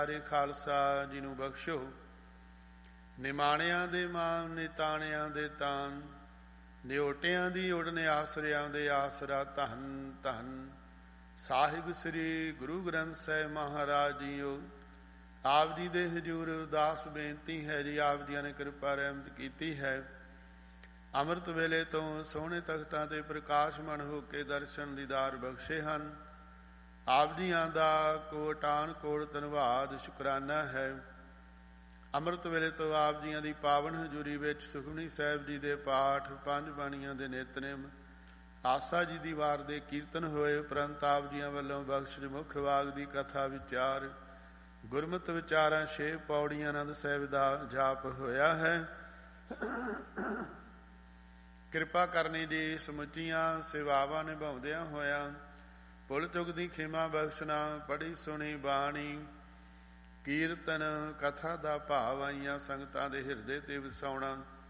ਸਾਰੇ ਖਾਲਸਾ ਜੀ ਨੂੰ ਬਖਸ਼ੋ। ਨਿਮਾਣਿਆਂ ਦੇ ਮਾਨ, ਨਿਤਾਣਿਆਂ ਦੇ ਤਾਨ, ਨਿਓਟਿਆਂ ਦੀ ਉਡਨ, ਆਸਰਿਆਂ ਦੇ ਆਸਰਾ। ਧੰਨ ਧੰਨ ਸਾਹਿਬ ਸ੍ਰੀ ਗੁਰੂ ਗ੍ਰੰਥ ਸਾਹਿਬ ਮਹਾਰਾਜ ਜੀਓ। ਆਪ ਜੀ ਦੇ ਹਜ਼ੂਰ ਉਦਾਸ ਬੇਨਤੀ ਹੈ ਜੀ, ਆਪ ਜੀਆਂ ਨੇ ਕਿਰਪਾ ਰਹਿਮਤ ਕੀਤੀ ਹੈ। ਅੰਮ੍ਰਿਤ ਵੇਲੇ ਤੋਂ ਸੋਹਣੇ ਤਖਤਾਂ ਤੇ ਪ੍ਰਕਾਸ਼ਮਾਨ ਹੋ ਕੇ ਦਰਸ਼ਨ ਦੀਦਾਰ ਬਖਸ਼ੇ ਹਨ। ਆਪ ਜੀਆਂ ਦਾ ਕੋਟਾਨ ਕੋਟ ਧੰਨਵਾਦ ਸ਼ੁਕਰਾਨਾ ਹੈ। ਅੰਮ੍ਰਿਤ ਵੇਲੇ ਤੋਂ ਆਪ ਜੀਆਂ ਦੀ ਪਾਵਨ ਹਜ਼ੂਰੀ ਵਿੱਚ ਸੁਖਮਨੀ ਸਾਹਿਬ ਜੀ ਦੇ ਪਾਠ, ਪੰਜ ਬਾਣੀਆਂ ਦੇ ਨਿਤਨੇਮ, ਆਸਾ ਜੀ ਦੀ ਵਾਰ ਦੇ ਕੀਰਤਨ ਹੋਏ ਉਪਰੰਤ ਆਪ ਜੀਆਂ ਵੱਲੋਂ ਬਖਸ਼ਿਸ਼ ਮੁੱਖ ਵਾਗ ਦੀ ਕਥਾ ਵਿਚਾਰ, ਗੁਰਮਤਿ ਵਿਚਾਰਾਂ 6 ਪੌੜੀਆਂ ਆਨੰਦ ਸਾਹਿਬ ਦਾ ਜਾਪ ਹੋਇਆ ਹੈ। ਕਿਰਪਾ ਕਰਨੀ ਜੀ, ਸਮੁੱਚੀਆਂ ਸੇਵਾਵਾਂ ਨਿਭਾਉਂਦਿਆਂ ਹੋਇਆਂ ਭੁੱਲ ਚੁੱਕ ਦੀ ਖਿਮਾ ਬਖਸ਼ਣਾ। ਪੜ੍ਹੀ ਸੁਣੀ ਬਾਣੀ, ਕੀਰਤਨ ਕਥਾ ਦਾ ਭਾਵ ਆਈਆਂ ਸੰਗਤਾਂ ਦੇ ਹਿਰਦੇ ਤੇ ਵਸਾਉਣਾ।